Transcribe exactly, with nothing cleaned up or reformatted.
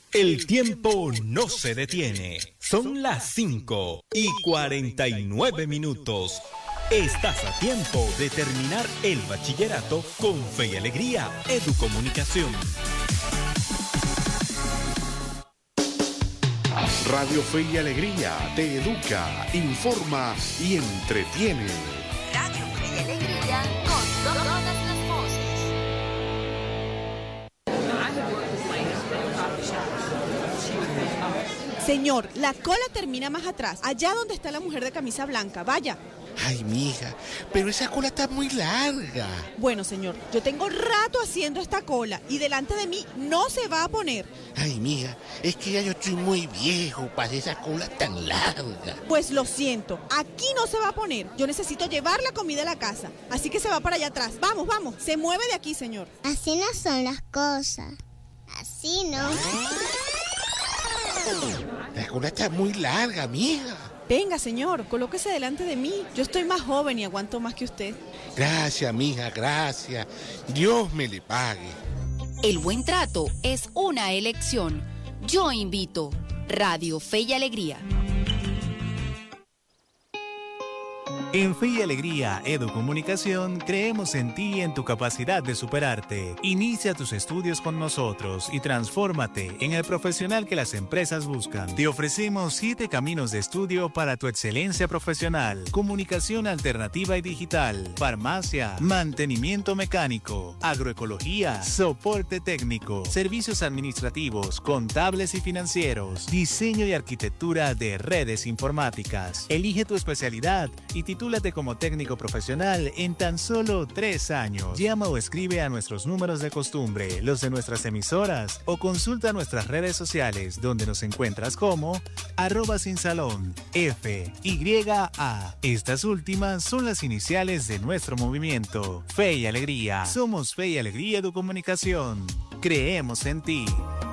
El tiempo no se detiene. Son las cinco y cuarenta y nueve minutos. Estás a tiempo de terminar el bachillerato con Fe y Alegría Educomunicación. Radio Fe y Alegría te educa, informa y entretiene. Radio Fe y Alegría con todas las voces. Señor, la cola termina más atrás, allá donde está la mujer de camisa blanca. Vaya. Ay, mija, pero esa cola está muy larga. Bueno, señor, yo tengo rato haciendo esta cola y delante de mí no se va a poner. Ay, mija, es que ya yo estoy muy viejo para esa cola tan larga. Pues lo siento, aquí no se va a poner. Yo necesito llevar la comida a la casa, así que se va para allá atrás. Vamos, vamos, se mueve de aquí, señor. Así no son las cosas. Así no. La cola está muy larga, mija. Venga, señor, colóquese delante de mí. Yo estoy más joven y aguanto más que usted. Gracias, mija, gracias. Dios me le pague. El buen trato es una elección. Yo invito. Radio Fe y Alegría. En Fe y Alegría Educomunicación creemos en ti y en tu capacidad de superarte. Inicia tus estudios con nosotros y transfórmate en el profesional que las empresas buscan. Te ofrecemos siete caminos de estudio para tu excelencia profesional: comunicación alternativa y digital, farmacia, mantenimiento mecánico, agroecología, soporte técnico, servicios administrativos, contables y financieros, diseño y arquitectura de redes informáticas. Elige tu especialidad y titúlate como técnico profesional en tan solo tres años. Llama o escribe a nuestros números de costumbre, los de nuestras emisoras, o consulta nuestras redes sociales, donde nos encuentras como arroba sin salón, F, Y, A. Estas últimas son las iniciales de nuestro movimiento. Fe y Alegría. Somos Fe y Alegría Educomunicación. Creemos en ti.